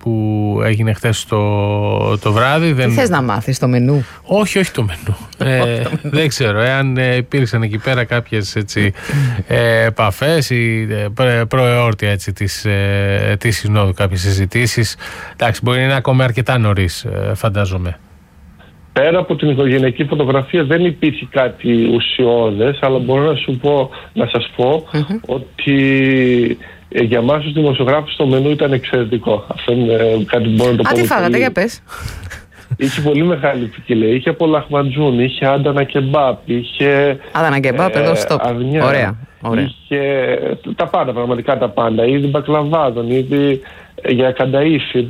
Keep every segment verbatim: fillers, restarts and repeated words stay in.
που έγινε χθες το, το βράδυ. Τι δεν... θες να μάθεις, το μενού? Όχι, όχι το μενού. ε, δεν ξέρω, εάν ε, υπήρξαν εκεί πέρα κάποιες έτσι, ε, επαφές ή ε, προεόρτια έτσι, της, ε, της συνόδου, κάποιες συζητήσεις. Εντάξει, μπορεί να είναι ακόμα αρκετά νωρίς, ε, φαντάζομαι. Πέρα από την οικογενειακή φωτογραφία δεν υπήρχε κάτι ουσιώδες, αλλά μπορώ να σου πω, να σας πω mm-hmm. ότι για μας τους δημοσιογράφους το μενού ήταν εξαιρετικό. Αυτό είναι κάτι που μπορώ να το πω. Α, τι φάγατε, για πες. Είχε πολύ μεγάλη ποικιλία. Είχε από λαχμαντζούν, είχε άντανα κεμπάπ, είχε... Άντανα κεμπάπ, εδώ στο αρνιά, ωραία, ωραία. Είχε τα πάντα, πραγματικά τα πάντα. Είδη μπακλαβάδων, είδη για κανταΐφι.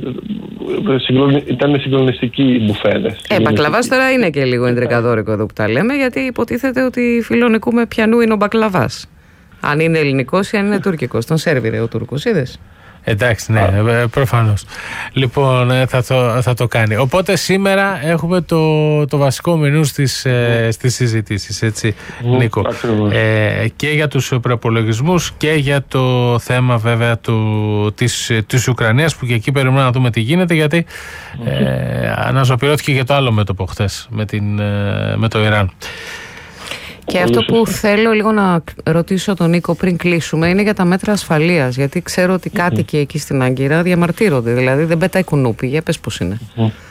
Ήταν συγκλονιστικοί οι μπουφέδες. Ε, μπακλαβάς τώρα είναι και λίγο εντρεκαδόρικο εδώ που τα λέμε, γιατί υποτίθεται ότι φιλονικούμε ποιανού είναι ο μπακλαβάς. Αν είναι ελληνικός ή αν είναι τουρκικός. Τον σέρβιρε ο Τούρκος, είδες. Εντάξει, ναι, προφανώς. Λοιπόν, θα το, θα το κάνει. Οπότε σήμερα έχουμε το, το βασικό μενού στις, mm. στις συζητήσεις, έτσι, mm, Νίκο. Ε, και για τους προπολογισμούς και για το θέμα βέβαια του, της, της Ουκρανίας, που και εκεί περιμένουμε να δούμε τι γίνεται, γιατί mm. ε, αναζωπηρώθηκε και το άλλο μέτωπο χθες με, την, με το Ιράν. Και αυτό που θέλω λίγο να ρωτήσω τον Νίκο πριν κλείσουμε είναι για τα μέτρα ασφαλείας. Γιατί ξέρω ότι κάτοικοι εκεί στην Άγκυρα διαμαρτύρονται. Δηλαδή δεν πετάει κουνούπι. Για πες πώς είναι.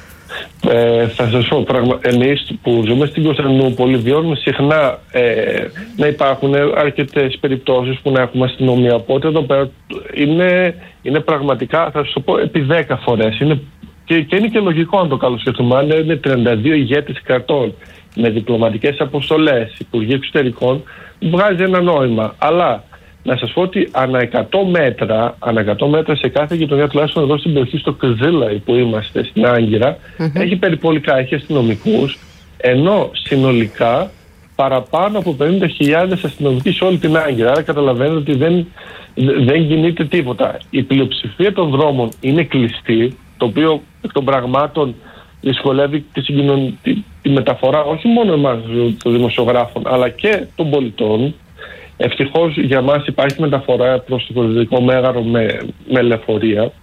Ε, θα σας πω, πραγμα... εμείς που ζούμε στην Κωνσταντινούπολη βιώνουμε συχνά ε, να υπάρχουν αρκετές περιπτώσεις που να έχουμε αστυνομία. Οπότε εδώ πέρα είναι, είναι πραγματικά, θα σας το πω, επί δέκα φορές. Είναι... Και, και είναι και λογικό να το καλοσκεφτούμε. Αν είναι τριάντα δύο ηγέτες κρατών με διπλωματικές αποστολές, υπουργοί εξωτερικών, βγάζει ένα νόημα. Αλλά να σας πω ότι ανά εκατό μέτρα, ανά εκατό μέτρα σε κάθε γειτονιά, τουλάχιστον εδώ στην περιοχή στο Κζίλαη που είμαστε, στην Άγκυρα, mm-hmm. έχει περιπολικά, έχει αστυνομικούς, ενώ συνολικά παραπάνω από πενήντα χιλιάδες αστυνομικοί σε όλη την Άγκυρα. Άρα καταλαβαίνετε ότι δεν, δεν κινείται τίποτα. Η πλειοψηφία των δρόμων είναι κλειστή, το οποίο εκ των πραγμάτων δυσκολεύει τη, συγκοινων... τη, τη μεταφορά όχι μόνο εμάς των δημοσιογράφων αλλά και των πολιτών. Ευτυχώς για μας υπάρχει μεταφορά προς το Κωνσταντινικό Μέγαρο με, με λεωφορεία,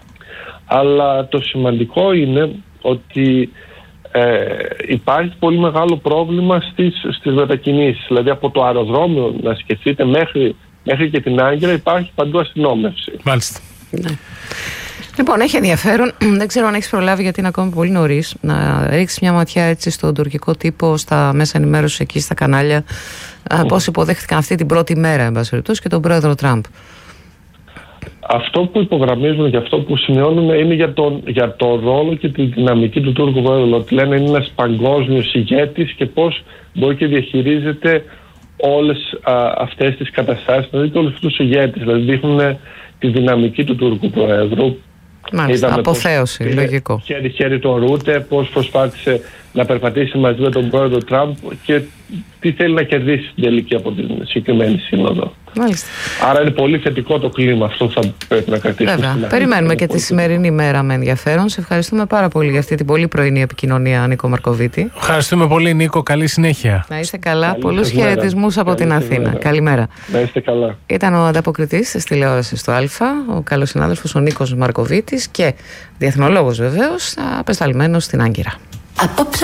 αλλά το σημαντικό είναι ότι ε, υπάρχει πολύ μεγάλο πρόβλημα στις, στις μετακινήσεις. Δηλαδή από το αεροδρόμιο, να σκεφτείτε, μέχρι, μέχρι και την Άγκυρα υπάρχει παντού αστυνόμευση. Μάλιστα. Ναι. Λοιπόν, έχει ενδιαφέρον. Δεν ξέρω αν έχεις προλάβει, γιατί είναι ακόμα πολύ νωρίς, να ρίξεις μια ματιά έτσι στον τουρκικό τύπο, στα μέσα ενημέρωσης εκεί, στα κανάλια, mm. πώς υποδέχτηκαν αυτή την πρώτη μέρα, εν πάση περιπτώσει, και τον πρόεδρο Τραμπ. Αυτό που υπογραμμίζουν και αυτό που σημειώνουν είναι για τον, για τον ρόλο και τη δυναμική του Τούρκου πρόεδρου. Ότι λένε είναι ένας παγκόσμιος ηγέτης και πώς μπορεί και διαχειρίζεται όλες α, αυτές τις καταστάσεις. Δηλαδή, όλους αυτούς τους ηγέτες. Δηλαδή, δείχνουν τη δυναμική του Τούρκου πρόεδρου. Μάλιστα, αποθέωση, πώς, λογικό. Χέρι-χέρι τον Ρούτε, πώς προσπάθησε να περπατήσει μαζί με τον πρόεδρο Τραμπ και τι θέλει να κερδίσει στην τελική από την συγκεκριμένη σύνοδο. Μάλιστα. Άρα είναι πολύ θετικό το κλίμα, αυτό θα πρέπει να κρατήσουμε. Βέβαια. Περιμένουμε και τη σημερινή μέρα με ενδιαφέρον. Σε ευχαριστούμε πάρα πολύ για αυτή την πολύ πρωινή επικοινωνία, Νίκο Μαρκοβίτη. Ευχαριστούμε πολύ, Νίκο. Καλή συνέχεια. Να είστε καλά. Πολλούς χαιρετισμούς από την Αθήνα. Μέρα. Καλημέρα. Να είστε καλά. Ήταν ο ανταποκριτής της τηλεόρασης του Α, ο καλός συνάδελφος ο Νίκος Μαρκοβίτης και διεθνολόγος βεβαίως, απεσταλμένος στην Άγκυρα.